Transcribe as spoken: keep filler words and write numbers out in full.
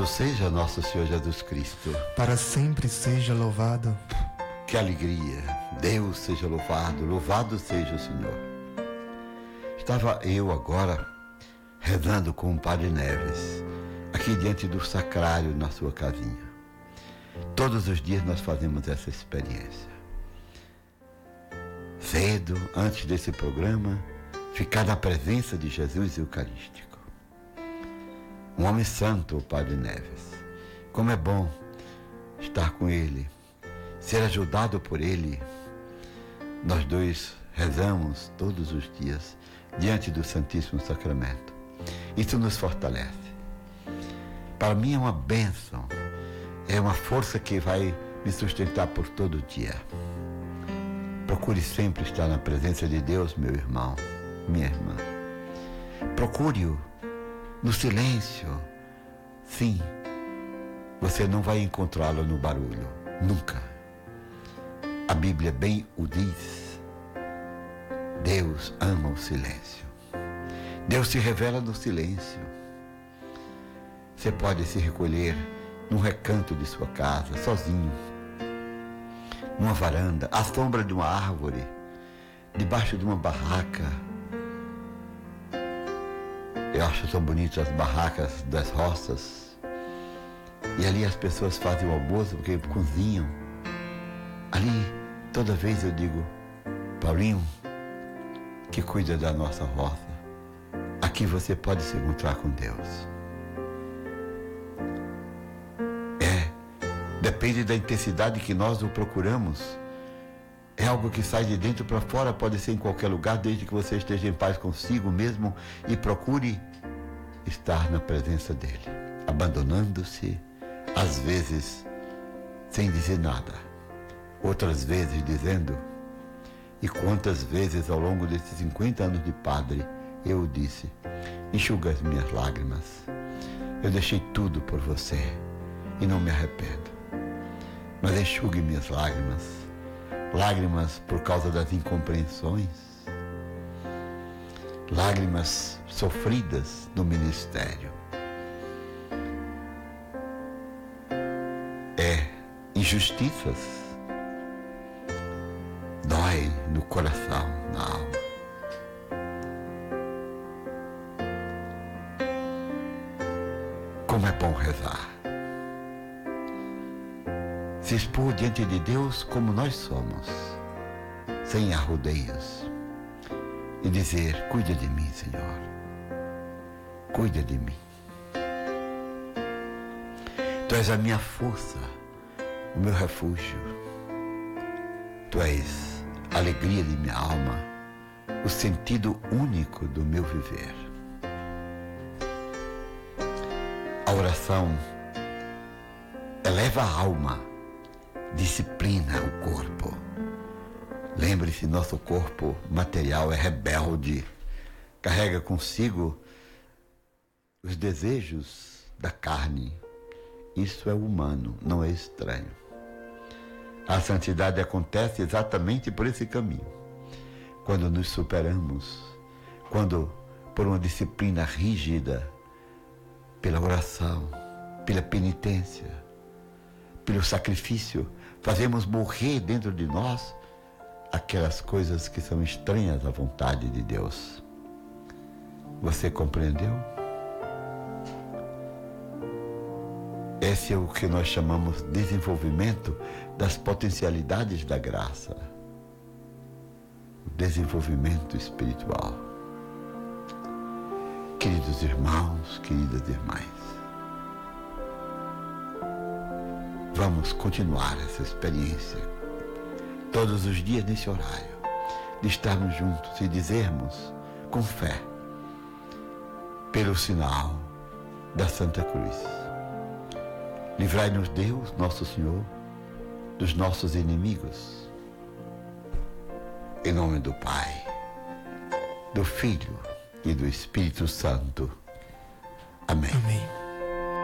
Seja nosso Senhor Jesus Cristo. Para sempre seja louvado. Que alegria. Deus seja louvado. Louvado seja o Senhor. Estava eu agora rezando com o Padre Neves, aqui diante do sacrário na sua casinha. Todos os dias nós fazemos essa experiência. Cedo, antes desse programa, ficar na presença de Jesus Eucarístico. Um homem santo, o Padre Neves. Como é bom estar com ele, ser ajudado por ele. Nós dois rezamos todos os dias diante do Santíssimo Sacramento. Isso nos fortalece. Para mim é uma bênção, é uma força que vai me sustentar por todo dia. Procure sempre estar na presença de Deus, meu irmão, minha irmã. Procure-o no silêncio. Sim, você não vai encontrá-lo no barulho, nunca. A Bíblia bem o diz. Deus ama o silêncio. Deus se revela no silêncio. Você pode se recolher num recanto de sua casa, sozinho, numa varanda, à sombra de uma árvore, debaixo de uma barraca. Eu acho tão bonitas as barracas das roças. E ali as pessoas fazem o almoço, porque cozinham. Ali, toda vez eu digo, Paulinho, que cuida da nossa roça, aqui você pode se encontrar com Deus. É, depende da intensidade que nós o procuramos. É algo que sai de dentro para fora, pode ser em qualquer lugar, desde que você esteja em paz consigo mesmo e procure estar na presença dele, abandonando-se, às vezes sem dizer nada, outras vezes dizendo. E quantas vezes ao longo desses cinquenta anos de padre eu disse: enxuga as minhas lágrimas, eu deixei tudo por você e não me arrependo, mas enxugue minhas lágrimas, lágrimas por causa das incompreensões, lágrimas sofridas no ministério. É, injustiças, dói no coração, na alma. Como é bom rezar, se expor diante de Deus como nós somos, sem arrodeios, e dizer: cuida de mim, Senhor, cuida de mim. Tu és a minha força, o meu refúgio. Tu és a alegria de minha alma, o sentido único do meu viver. A oração eleva a alma, disciplina o corpo. Lembre-se, nosso corpo material é rebelde, carrega consigo os desejos da carne. Isso é humano, não é estranho. A santidade acontece exatamente por esse caminho. Quando nos superamos, quando por uma disciplina rígida, pela oração, pela penitência, pelo sacrifício, fazemos morrer dentro de nós aquelas coisas que são estranhas à vontade de Deus. Você compreendeu? Esse é o que nós chamamos de desenvolvimento das potencialidades da graça. O desenvolvimento espiritual. Queridos irmãos, queridas irmãs, vamos continuar essa experiência todos os dias nesse horário, de estarmos juntos e dizermos com fé, pelo sinal da Santa Cruz: livrai-nos Deus, nosso Senhor, dos nossos inimigos. Em nome do Pai, do Filho e do Espírito Santo. Amém. Amém.